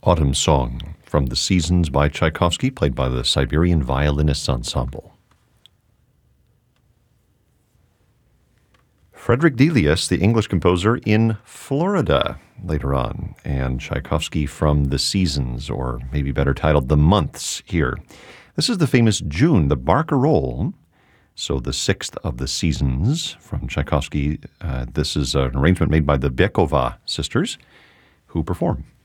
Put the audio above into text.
Autumn Song from The Seasons by Tchaikovsky, played by the Siberian Violinists Ensemble. Frederick Delius, the English composer, in Florida later on, and Tchaikovsky from The Seasons, or maybe better titled The Months here. This is the famous June, the Barcarolle, so the sixth of the seasons from Tchaikovsky. This is an arrangement made by the Byekova sisters, who perform